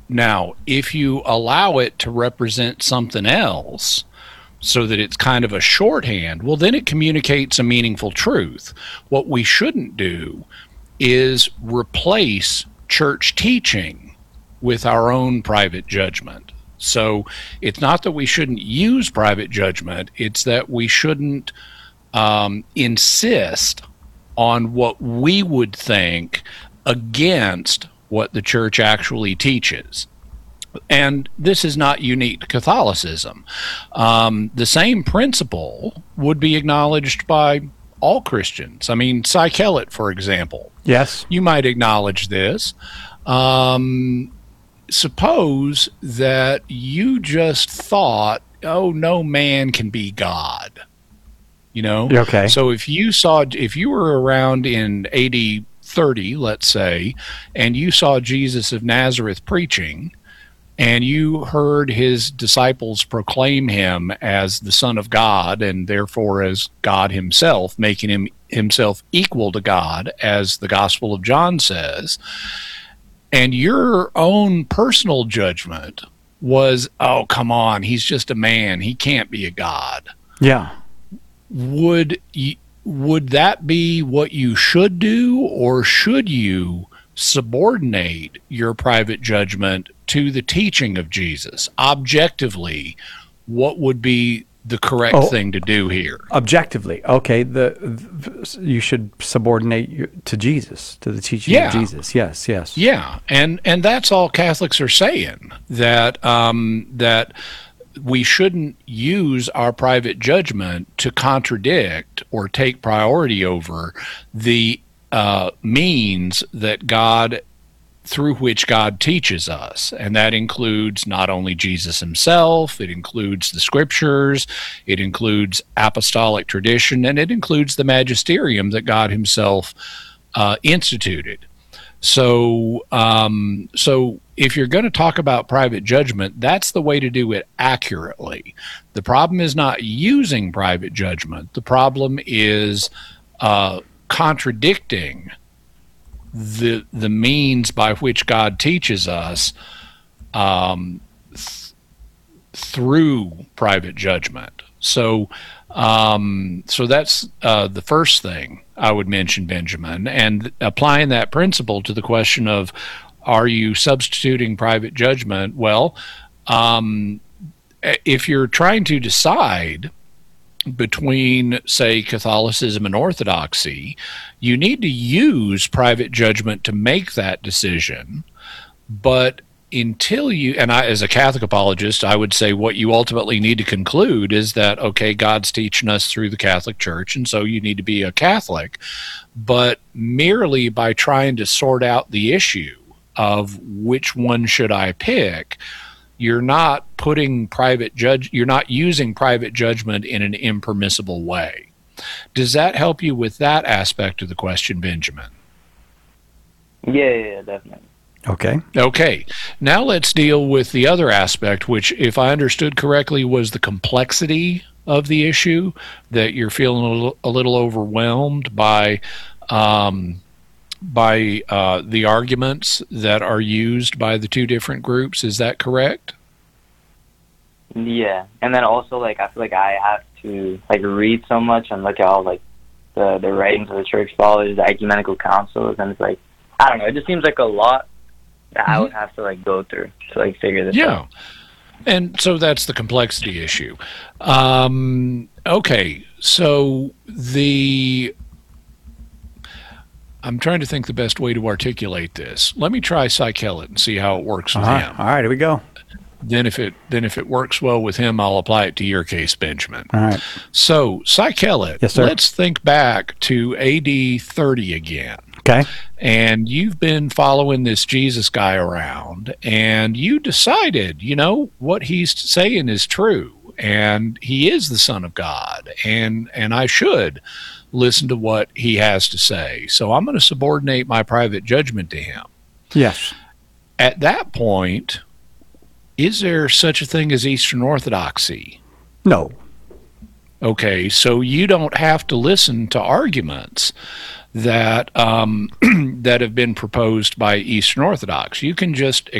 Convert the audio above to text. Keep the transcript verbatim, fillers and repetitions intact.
Now, if you allow it to represent something else so that it's kind of a shorthand, well, then it communicates a meaningful truth. What we shouldn't do is replace church teaching with our own private judgment. So it's not that we shouldn't use private judgment, it's that we shouldn't um, insist on what we would think against what the church actually teaches. And this is not unique to Catholicism. Um, the same principle would be acknowledged by all Christians. I mean, Cy Kellett, for example. Yes. You might acknowledge this. Um, suppose that you just thought, oh, no man can be God. You know? Okay. So if you saw, if you were around in A D thirty, let's say, and you saw Jesus of Nazareth preaching, and you heard his disciples proclaim him as the Son of God and therefore as God himself, making him himself equal to God, as the Gospel of John says, and your own personal judgment was, oh, come on, he's just a man, he can't be a God. Yeah. Would you, would that be what you should do, or should you subordinate your private judgment to the teaching of Jesus? Objectively, what would be the correct oh, thing to do here? Objectively, okay, the, the you should subordinate you, to Jesus, to the teaching yeah. of Jesus. Yes, yes. Yeah, and and that's all Catholics are saying, that um, that we shouldn't use our private judgment to contradict or take priority over the uh, means that God, through which God teaches us. And that includes not only Jesus himself, it includes the scriptures, it includes apostolic tradition, and it includes the magisterium that God himself uh, instituted. So, um, so if you're going to talk about private judgment, that's the way to do it accurately. The problem is not using private judgment. The problem is uh, contradicting the the means by which God teaches us um, th- through private judgment. So, um, so that's uh, the first thing I would mention, Benjamin, and applying that principle to the question of, are you substituting private judgment? Well, um, if you're trying to decide between, say, Catholicism and Orthodoxy, you need to use private judgment to make that decision. But until you, and I, as a Catholic apologist, I would say what you ultimately need to conclude is that, okay, God's teaching us through the Catholic Church, and so you need to be a Catholic. But merely by trying to sort out the issue of which one should I pick, you're not putting private judge, you're not using private judgment in an impermissible way. Does that help you with that aspect of the question, Benjamin? Yeah, yeah, yeah, definitely. Okay. Okay. Now let's deal with the other aspect, which, if I understood correctly, was the complexity of the issue, that you're feeling a little, a little overwhelmed by um, by uh, the arguments that are used by the two different groups. Is that correct? Yeah, and then also, like, I feel like I have to, like, read so much and look at all, like, the, the writings of the church fathers, the ecumenical councils, and it's like, I don't know, it just seems like a lot that mm-hmm. I would have to, like, go through to, like, figure this yeah. out. And so that's the complexity issue. Um, okay, so the... I'm trying to think the best way to articulate this. Let me try Cy Kellett and see how it works with uh-huh. him. All right, here we go. Then if it then if it works well with him, I'll apply it to your case, Benjamin. All right. So, Cy Kellett, yes, sir. Let's think back to A D thirty again. Okay. And you've been following this Jesus guy around, and you decided, you know, what he's saying is true, and he is the Son of God, and and I should listen to what he has to say. So I'm going to subordinate my private judgment to him. Yes. At that point, is there such a thing as Eastern Orthodoxy? No. Okay, so you don't have to listen to arguments that um, that have been proposed by Eastern Orthodox. You can just